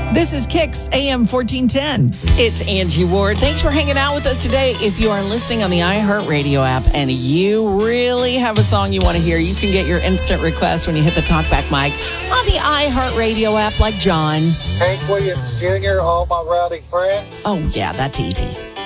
This is Kicks AM 1410. It's Angie Ward. Thanks for hanging out with us today. If you are listening on the iHeartRadio app and you really have a song you want to hear, you can get your instant request when you hit the talkback mic on the iHeartRadio app like John. Hank Williams Jr., all my rowdy friends. Oh, yeah, that's easy.